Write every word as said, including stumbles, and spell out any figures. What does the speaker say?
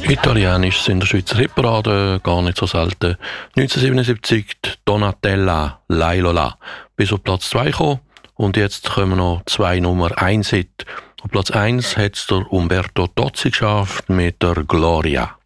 Italienisch sind in der Schweizer Hitparade gar nicht so selten. neunzehnhundertsiebenundsiebzig die Donatella Lailola bis auf Platz zwei gekommen. Und jetzt kommen noch zwei Nummer eins Hit. Auf Platz eins hat es der Umberto Tozzi geschafft mit der Gloria.